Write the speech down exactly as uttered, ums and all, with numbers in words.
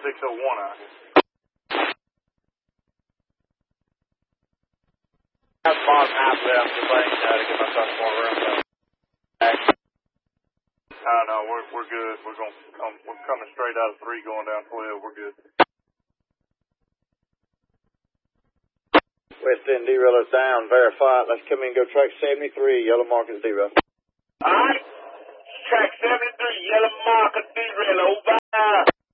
six oh one out. That's Bob Mapley. I'm just letting you know to get myself more room. No, no, we're we're good. We're going um, we're coming straight out of three, going down twelve. We're good. West End derailer's down. Verify it. Let's come in and go track seventy-three. Yellow mark is derail. All right. Track seventy-three. Yellow mark is derail. Over.